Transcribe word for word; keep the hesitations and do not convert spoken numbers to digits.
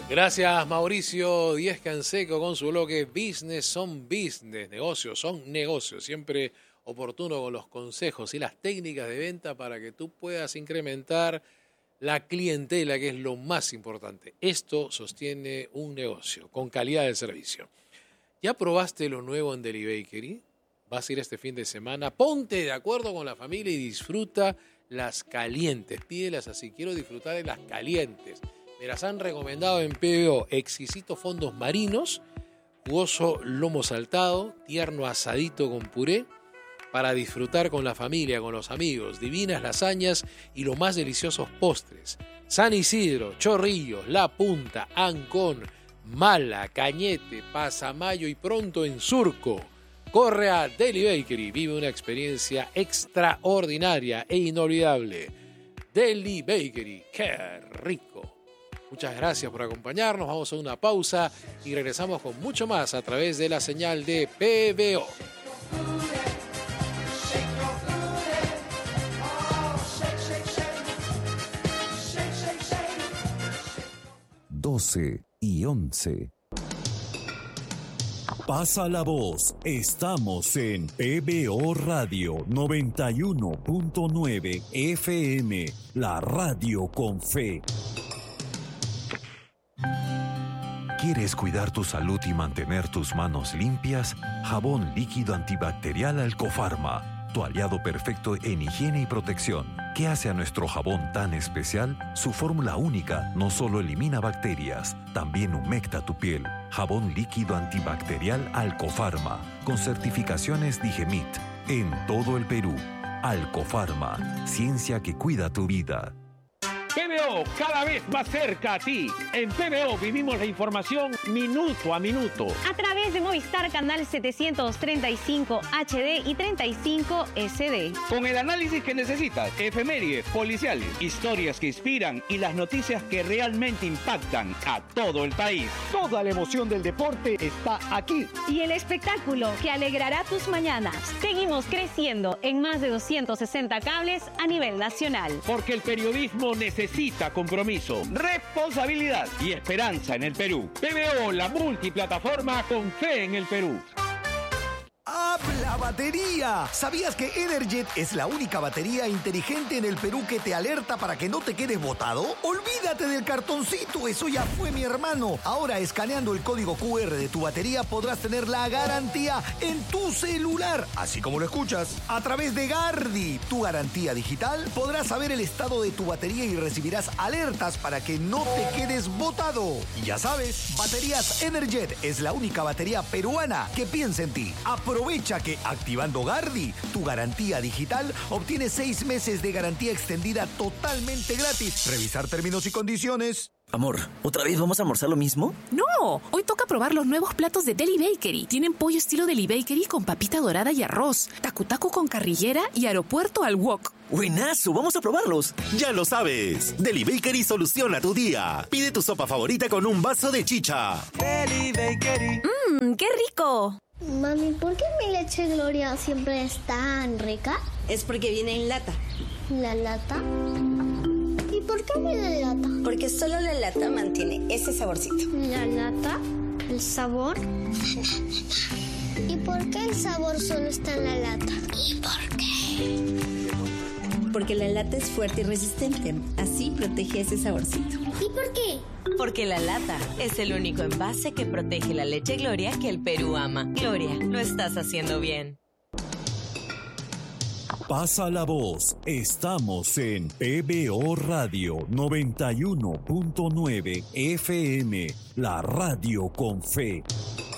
Gracias, Mauricio Díez Canseco, con su bloque Business son Business. Negocios son negocios. Siempre oportuno con los consejos y las técnicas de venta para que tú puedas incrementar la clientela, que es lo más importante. Esto sostiene un negocio con calidad de servicio. ¿Ya probaste lo nuevo en Delibakery? Vas a ir este fin de semana. Ponte de acuerdo con la familia y disfruta las calientes. Pídelas así. Quiero disfrutar de las calientes. Me las han recomendado en P B O. Exquisitos fondos marinos, jugoso lomo saltado, tierno asadito con puré, para disfrutar con la familia, con los amigos, divinas lasañas y los más deliciosos postres. San Isidro, Chorrillos, La Punta, Ancón, Mala, Cañete, Pasamayo y pronto en Surco. Corre a Delibakery, vive una experiencia extraordinaria e inolvidable. Delibakery, qué rico. Muchas gracias por acompañarnos. Vamos a una pausa y regresamos con mucho más a través de la señal de P B O. doce y once. Pasa la voz. Estamos en P B O Radio noventa y uno punto nueve F M, la radio con fe. ¿Quieres cuidar tu salud y mantener tus manos limpias? Jabón líquido antibacterial Alcofarma, tu aliado perfecto en higiene y protección. ¿Qué hace a nuestro jabón tan especial? Su fórmula única no solo elimina bacterias, también humecta tu piel. Jabón líquido antibacterial Alcofarma, con certificaciones Digemit, en todo el Perú. Alcofarma, ciencia que cuida tu vida. P B O, cada vez más cerca a ti. En P B O vivimos la información minuto a minuto. A través de Movistar Canal setecientos treinta y cinco H D y treinta y cinco S D. Con el análisis que necesitas, efemérides, policiales, historias que inspiran y las noticias que realmente impactan a todo el país. Toda la emoción del deporte está aquí. Y el espectáculo que alegrará tus mañanas. Seguimos creciendo en más de doscientos sesenta cables a nivel nacional. Porque el periodismo necesita Necesita compromiso, responsabilidad y esperanza en el Perú. P B O, la multiplataforma con fe en el Perú. ¡Habla batería! ¿Sabías que Energet es la única batería inteligente en el Perú que te alerta para que no te quedes botado? Olvídate del cartoncito, eso ya fue, mi hermano. Ahora, escaneando el código Q R de tu batería, podrás tener la garantía en tu celular, así como lo escuchas. A través de Gardi, tu garantía digital, podrás saber el estado de tu batería y recibirás alertas para que no te quedes botado. Y ya sabes, Baterías Energet es la única batería peruana que piensa en ti. Aprovecha que activando Gardi, tu garantía digital, obtienes seis meses de garantía extendida totalmente gratis. Revisar términos y condiciones. Amor, ¿otra vez vamos a almorzar lo mismo? No, hoy toca probar los nuevos platos de Delibakery. Tienen pollo estilo Delibakery con papita dorada y arroz, tacu-tacu con carrillera y aeropuerto al wok. ¡Buenazo! ¡Vamos a probarlos! Ya lo sabes, Delibakery soluciona tu día. Pide tu sopa favorita con un vaso de chicha. Delibakery. ¡Mmm, qué rico! Mami, ¿por qué mi leche Gloria siempre es tan rica? Es porque viene en lata. ¿La lata? ¿Y por qué viene en lata? Porque solo la lata mantiene ese saborcito. ¿La lata? ¿El sabor? ¿Y por qué el sabor solo está en la lata? ¿Y por qué? Porque la lata es fuerte y resistente. Así protege ese saborcito. ¿Y por qué? Porque la lata es el único envase que protege la leche Gloria que el Perú ama. Gloria, lo estás haciendo bien. Pasa la voz. Estamos en P B O Radio noventa y uno punto nueve F M, la radio con fe.